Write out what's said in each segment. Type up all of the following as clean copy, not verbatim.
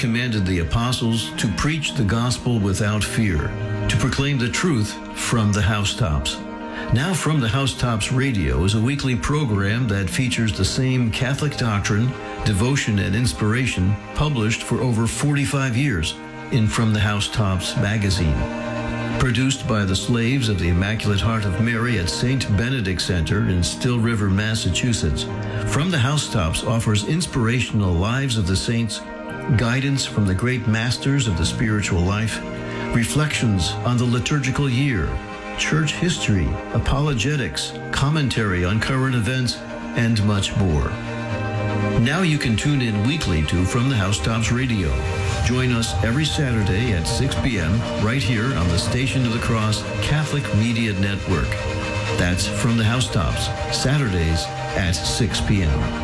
commanded the apostles to preach the gospel without fear, to proclaim the truth from the housetops. Now From the Housetops Radio is a weekly program that features the same Catholic doctrine, devotion, and inspiration published for over 45 years in From the Housetops magazine. Produced by the slaves of the Immaculate Heart of Mary at St. Benedict Center in Still River, Massachusetts, From the Housetops offers inspirational lives of the saints, guidance from the great masters of the spiritual life, reflections on the liturgical year, church history, apologetics, commentary on current events, and much more. Now you can tune in weekly to From the Housetops Radio. Join us every Saturday at 6 p.m. right here on the Station of the Cross Catholic Media Network. That's From the Housetops, Saturdays at 6 p.m.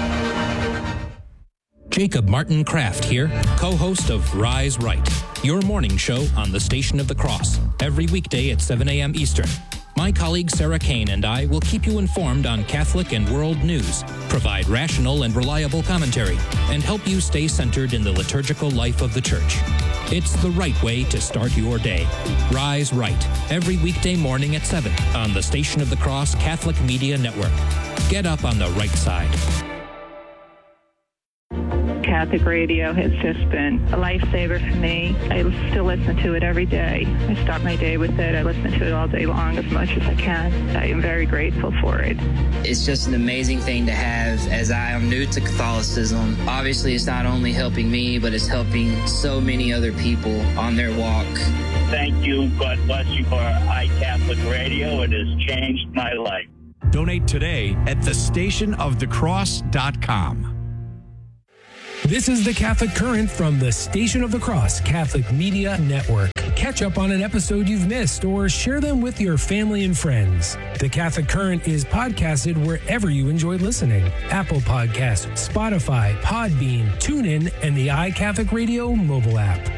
Jacob Martin Kraft here, co-host of Rise Right, your morning show on the Station of the Cross, every weekday at 7 a.m. Eastern. My colleague Sarah Kane and I will keep you informed on Catholic and world news, provide rational and reliable commentary, and help you stay centered in the liturgical life of the Church. It's the right way to start your day. Rise Right, every weekday morning at 7 on the Station of the Cross Catholic Media Network. Get up on the right side. Catholic radio has just been a lifesaver for me. I still listen to it every day. I start my day with it. I listen to it all day long as much as I can. I am very grateful for it. It's just an amazing thing to have, as I am new to Catholicism. Obviously, it's not only helping me, but it's helping so many other people on their walk. Thank you. God bless you for iCatholic Radio. It has changed my life. Donate today at thestationofthecross.com. This is the Catholic Current from the Station of the Cross Catholic Media Network. Catch up on an episode you've missed or share them with your family and friends. The Catholic Current is podcasted wherever you enjoy listening. Apple Podcasts, Spotify, Podbean, TuneIn, and the iCatholic Radio mobile app.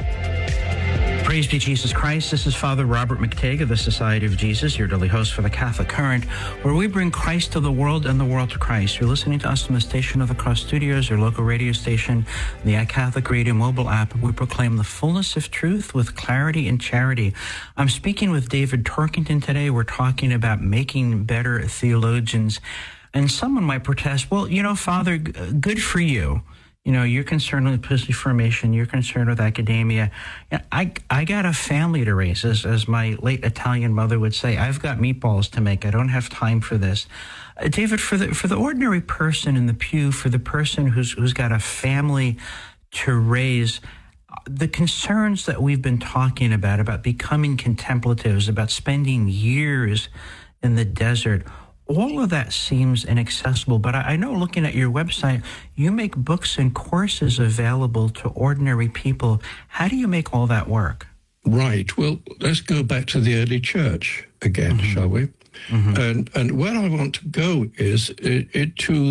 Praise be Jesus Christ. This is Father Robert McTague of the Society of Jesus, your daily host for the Catholic Current, where we bring Christ to the world and the world to Christ. You're listening to us from the Station of the Cross Studios, your local radio station, the iCatholic Radio mobile app. We proclaim the fullness of truth with clarity and charity. I'm speaking with David Torkington today. We're talking about making better theologians. And someone might protest, well, Father, good for you. You're concerned with episcopal formation. You're concerned with academia. I got a family to raise, as my late Italian mother would say. I've got meatballs to make. I don't have time for this. David, for the ordinary person in the pew, for the person who's got a family to raise, the concerns that we've been talking about becoming contemplatives, about spending years in the desert, all of that seems inaccessible, but I know, looking at your website, you make books and courses available to ordinary people. How do you make all that work? Right. Well, let's go back to the early church again, shall we? Mm-hmm. And where I want to go is to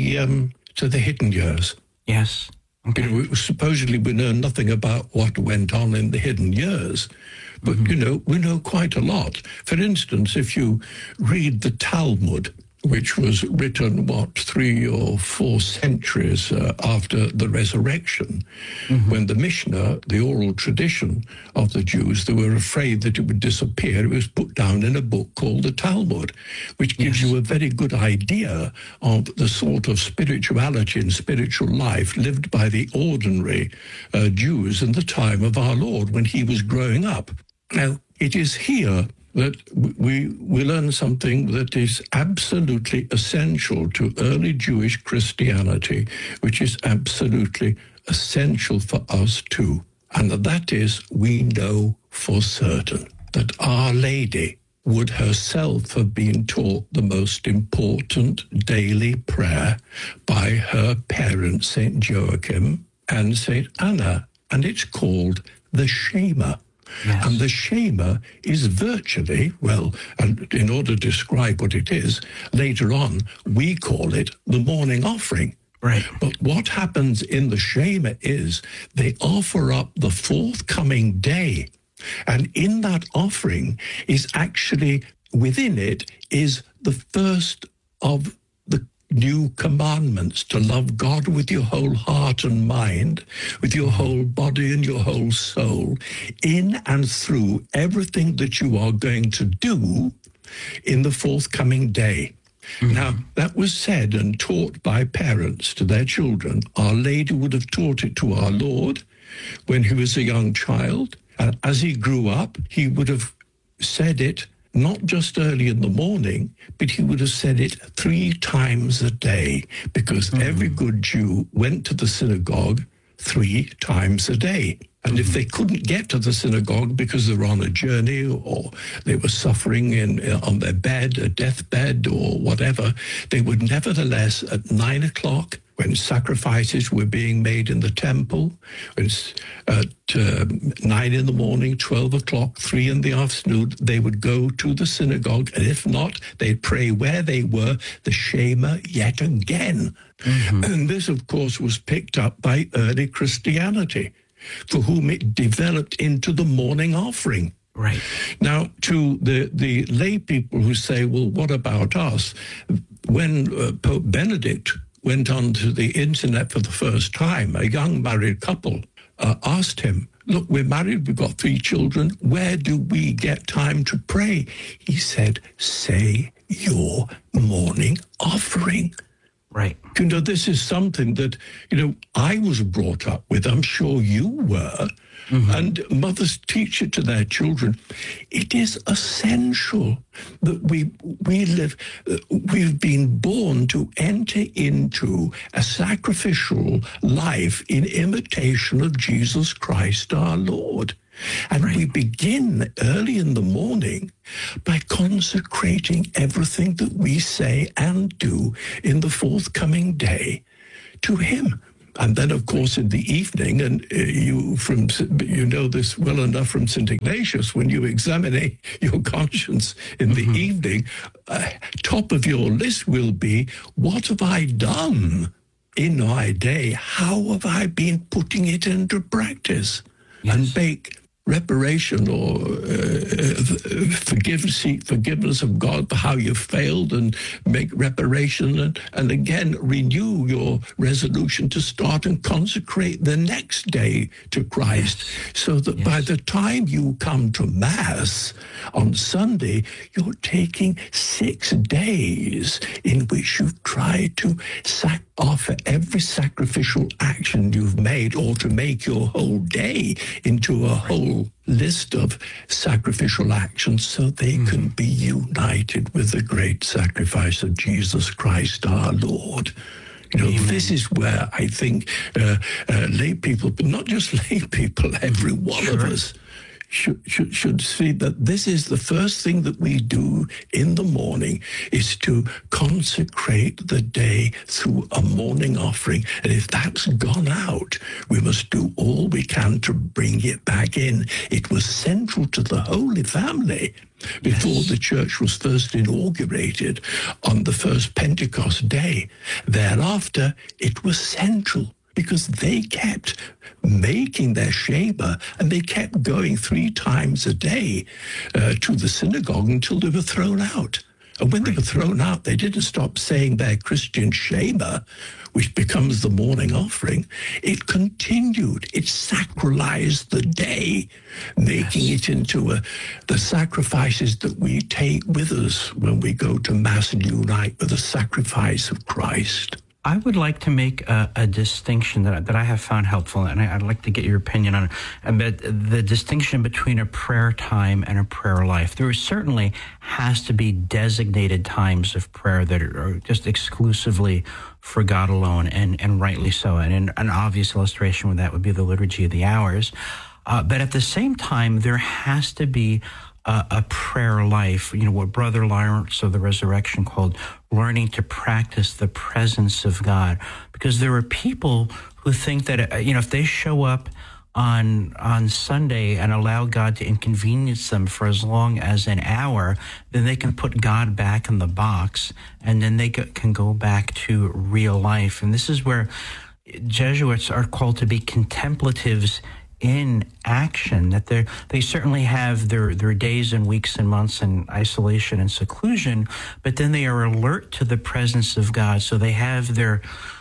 the hidden years. Yes. Okay. Supposedly we know nothing about what went on in the hidden years. But, we know quite a lot. For instance, if you read the Talmud, which was written, 3 or 4 centuries after the resurrection, when the Mishnah, the oral tradition of the Jews, they were afraid that it would disappear. It was put down in a book called the Talmud, which gives you a very good idea of the sort of spirituality and spiritual life lived by the ordinary Jews in the time of our Lord when he was growing up. Now, it is here that we learn something that is absolutely essential to early Jewish Christianity, which is absolutely essential for us too. And that is, we know for certain that Our Lady would herself have been taught the most important daily prayer by her parents, St. Joachim and St. Anna, and it's called the Shema. Yes. And the Shema is virtually, and in order to describe what it is, later on we call it the morning offering. Right. But what happens in the Shema is they offer up the forthcoming day. And in that offering is actually, within it, is the first of the new commandments, to love God with your whole heart and mind, with your whole body and your whole soul, in and through everything that you are going to do in the forthcoming day. Now, that was said and taught by parents to their children. Our Lady would have taught it to our Lord when he was a young child. And as he grew up, he would have said it not just early in the morning, but he would have said it 3 times a day, because every good Jew went to the synagogue 3 times a day. And if they couldn't get to the synagogue because they were on a journey or they were suffering on their bed, a deathbed or whatever, they would nevertheless, at 9 o'clock, when sacrifices were being made in the temple, at 9 in the morning, 12 o'clock, 3 in the afternoon, they would go to the synagogue. And if not, they'd pray where they were, the Shema yet again. And this, of course, was picked up by early Christianity, for whom it developed into the morning offering. Right. Now, to the lay people who say, well, what about us? When Pope Benedict went onto the internet for the first time, a young married couple asked him, look, we're married, we've got 3 children, where do we get time to pray? He said, say your morning offering. Right. You know, this is something that, I was brought up with. I'm sure you were. And mothers teach it to their children. It is essential that we've been born to enter into a sacrificial life in imitation of Jesus Christ our Lord. And we begin early in the morning by consecrating everything that we say and do in the forthcoming day to him. And then, of course, in the evening, and you know this well enough from St. Ignatius, when you examine your conscience in the evening, top of your list will be, what have I done in my day? How have I been putting it into practice? Yes. And make reparation or seek forgiveness of God for how you failed, and make reparation and again renew your resolution to start and consecrate the next day to Christ, so that by the time you come to Mass on Sunday, you're taking 6 days in which you've tried to offer every sacrificial action you've made, or to make your whole day into a whole list of sacrificial actions, so they can be united with the great sacrifice of Jesus Christ our Lord. This is where I think lay people, but not just lay people, every one of us should see that this is the first thing that we do in the morning, is to consecrate the day through a morning offering. And if that's gone out, we must do all we can to bring it back in. It was central to the Holy Family before the church was first inaugurated on the first Pentecost day. Thereafter, it was central, because they kept making their Shema, and they kept going 3 times a day to the synagogue until they were thrown out. And when they were thrown out, they didn't stop saying their Christian Shema, which becomes the morning offering. It continued. It sacralized the day, making it into the sacrifices that we take with us when we go to Mass and unite with the sacrifice of Christ. I would like to make a distinction that I have found helpful, and I'd like to get your opinion on it, about the distinction between a prayer time and a prayer life. There certainly has to be designated times of prayer that are just exclusively for God alone, and rightly so. And an obvious illustration of that would be the Liturgy of the Hours. But at the same time, there has to be a prayer life, what Brother Lawrence of the Resurrection called learning to practice the presence of God. Because there are people who think that, if they show up on Sunday and allow God to inconvenience them for as long as an hour, then they can put God back in the box, and then they can go back to real life. And this is where Jesuits are called to be contemplatives in action, that they certainly have their days and weeks and months in isolation and seclusion, but then they are alert to the presence of God. So they have their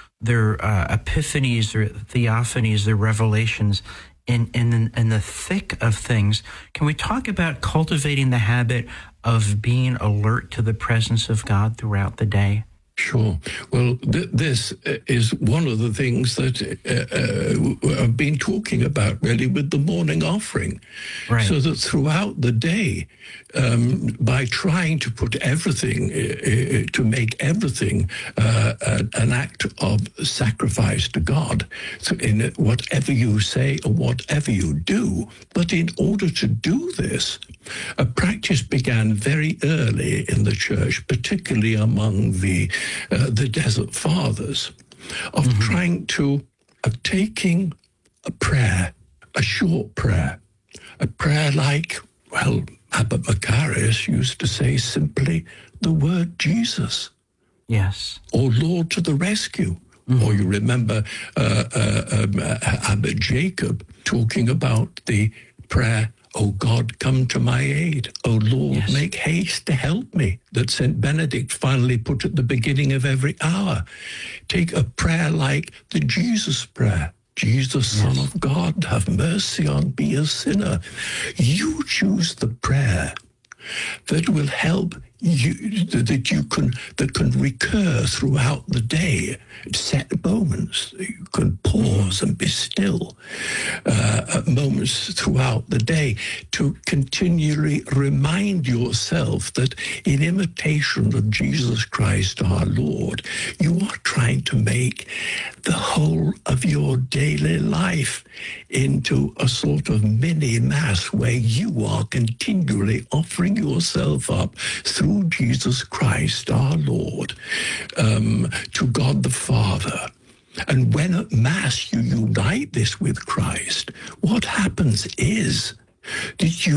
epiphanies, their theophanies, their revelations in the thick of things. Can we talk about cultivating the habit of being alert to the presence of God throughout the day? Sure. Well, this is one of the things that I've been talking about really with the morning offering. Right. So that throughout the day, by trying to put everything, to make everything an act of sacrifice to God, so in whatever you say or whatever you do. But in order to do this, a practice began very early in the church, particularly among the Desert Fathers, of trying to, of taking a prayer, a short prayer, a prayer like, well, Abbot Macarius used to say simply the word Jesus. Yes. Or Lord to the rescue. Or you remember Abbot Jacob talking about the prayer, "O God, come to my aid. O Lord, Yes. make haste to help me," that St. Benedict finally put at the beginning of every hour. Take a prayer like the Jesus prayer. Jesus, Son of God, have mercy on me, a sinner. You choose the prayer that will help you, that can recur throughout the day. Set moments you can pause and be still, moments throughout the day to continually remind yourself that in imitation of Jesus Christ our Lord, you are trying to make the whole of your daily life into a sort of mini mass where you are continually offering yourself up through Jesus Christ our Lord to God the Father. And when at Mass you unite this with Christ, what happens is that you